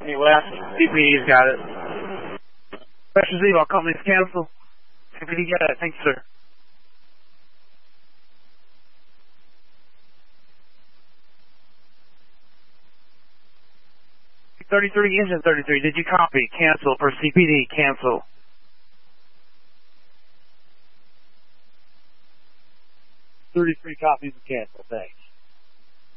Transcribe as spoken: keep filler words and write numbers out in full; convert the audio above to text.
Any left? C P D's got it. Special Z, all companies cancel. C P D got it. Thanks, sir. thirty-three, engine thirty-three, did you copy? Cancel for C P D, cancel. thirty-three copies of cancel, thanks.